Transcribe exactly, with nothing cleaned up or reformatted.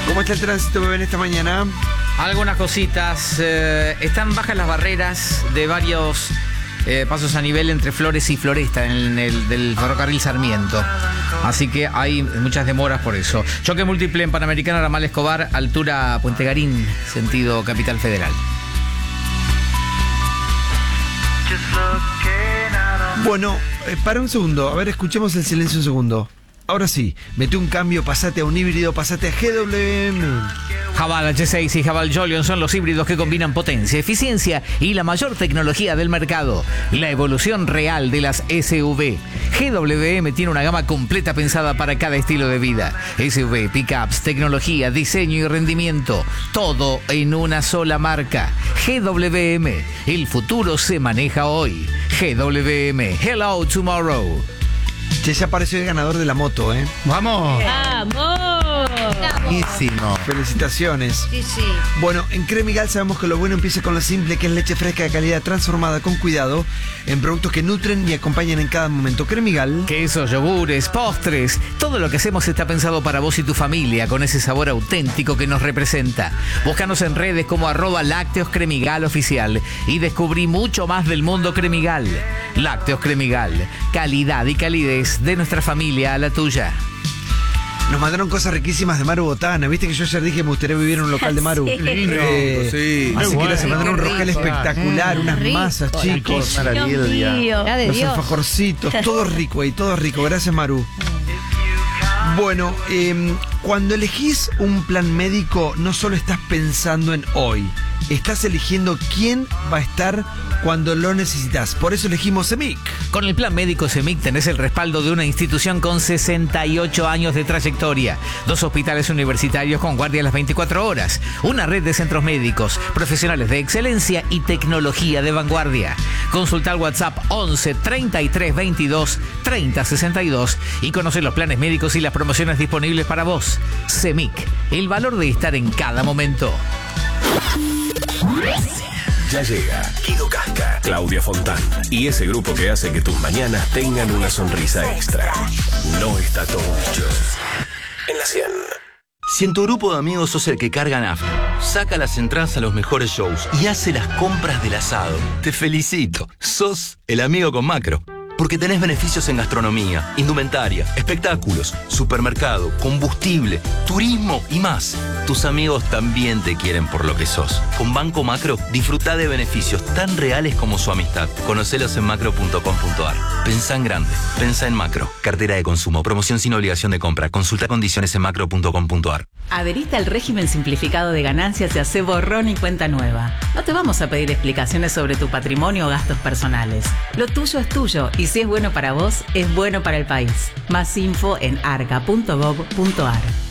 ¿Cómo está el tránsito, bebé, en esta mañana? Algunas cositas. Eh, están bajas las barreras de varios eh, pasos a nivel entre Flores y Floresta en el del ferrocarril Sarmiento. Así que hay muchas demoras por eso. Choque múltiple en Panamericana, Ramal Escobar, altura Puente Garín, sentido Capital Federal. Bueno, eh, para un segundo. A ver, escuchemos el silencio un segundo. Ahora sí, mete un cambio, pasate a un híbrido, pasate a G W M. Haval H seis y Haval Jolion son los híbridos que combinan potencia, eficiencia y la mayor tecnología del mercado. La evolución real de las S U V. G W M tiene una gama completa pensada para cada estilo de vida. S U V, pickups, tecnología, diseño y rendimiento. Todo en una sola marca. G W M. El futuro se maneja hoy. G W M. Hello tomorrow. Che, ya apareció el ganador de la moto, ¿eh? ¡Vamos! ¡Vamos! Buenísimo. Felicitaciones. Sí, sí. Bueno, en Cremigal sabemos que lo bueno empieza con lo simple, que es leche fresca de calidad transformada con cuidado en productos que nutren y acompañan en cada momento. Cremigal. Quesos, yogures, postres, todo lo que hacemos está pensado para vos y tu familia, con ese sabor auténtico que nos representa. Búscanos en redes como arroba Lácteos Cremigal Oficial y descubrí mucho más del mundo Cremigal. Lácteos Cremigal, calidad y calidez de nuestra familia a la tuya. Nos mandaron cosas riquísimas de Maru Botana. Viste que yo ayer dije que me gustaría vivir en un local de Maru. Sí. Eh, Sí. Así que Bueno. se mandaron un Qué local rico. espectacular, Mm, unas rico. masas, chicos. Dios mío. Ya de Los Dios. alfajorcitos, todo rico ahí, todo rico. Gracias, Maru. Bueno, eh, cuando elegís un plan médico, no solo estás pensando en hoy, estás eligiendo quién va a estar cuando lo necesitas. Por eso elegimos CEMIC. Con el plan médico CEMIC tenés el respaldo de una institución con sesenta y ocho años de trayectoria, dos hospitales universitarios con guardia las veinticuatro horas, una red de centros médicos, profesionales de excelencia y tecnología de vanguardia. Consulta al WhatsApp once treinta y tres veintidós treinta sesenta y dos y conoce los planes médicos y las promociones disponibles para vos. CEMIC, el valor de estar en cada momento. Ya llega Guido Casca, Claudia Fontán y ese grupo que hace que tus mañanas tengan una sonrisa extra. No está todo dicho. En la cien. Si en tu grupo de amigos sos el que carga nafta, saca las entradas a los mejores shows y hace las compras del asado, te felicito. Sos el amigo con Macro. Porque tenés beneficios en gastronomía, indumentaria, espectáculos, supermercado, combustible, turismo y más. Tus amigos también te quieren por lo que sos. Con Banco Macro, disfrutá de beneficios tan reales como su amistad. Conocelos en macro punto com punto ar. Pensá en grande. Pensá en Macro. Cartera de consumo. Promoción sin obligación de compra. Consulta condiciones en macro punto com punto ar. Adheriste al régimen simplificado de ganancias y hace borrón y cuenta nueva. No te vamos a pedir explicaciones sobre tu patrimonio o gastos personales. Lo tuyo es tuyo y si es bueno para vos, es bueno para el país. Más info en arca punto gov punto ar.